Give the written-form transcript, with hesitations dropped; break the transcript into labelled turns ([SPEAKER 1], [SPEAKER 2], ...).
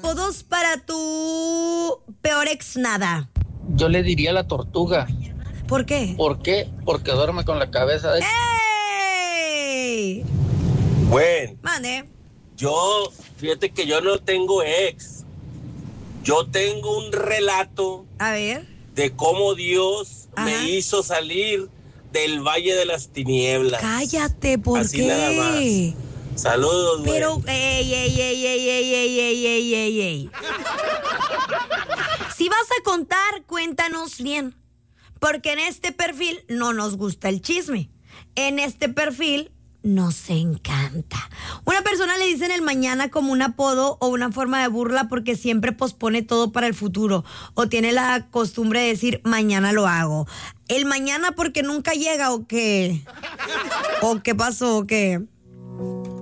[SPEAKER 1] apodos para tu peor ex nada.
[SPEAKER 2] Yo le diría la tortuga.
[SPEAKER 1] ¿Por qué?
[SPEAKER 2] ¿Por qué? Porque duerme con la cabeza de...
[SPEAKER 1] ¡Ey!
[SPEAKER 3] Bueno,
[SPEAKER 1] Mande.
[SPEAKER 3] fíjate que yo no tengo ex. Yo tengo un relato
[SPEAKER 1] A ver.
[SPEAKER 3] de cómo Dios
[SPEAKER 1] Ajá.
[SPEAKER 3] me hizo salir del Valle de las Tinieblas.
[SPEAKER 1] Cállate, ¿por
[SPEAKER 3] Así
[SPEAKER 1] qué?
[SPEAKER 3] nada más. Saludos, güey.
[SPEAKER 1] Pero, ey. Si vas a contar, cuéntanos bien. Porque en este perfil no nos gusta el chisme. En este perfil nos encanta. Una persona le dicen el mañana como un apodo o una forma de burla porque siempre pospone todo para el futuro. O tiene la costumbre de decir, mañana lo hago. ¿El mañana porque nunca llega o qué? ¿O qué pasó o qué?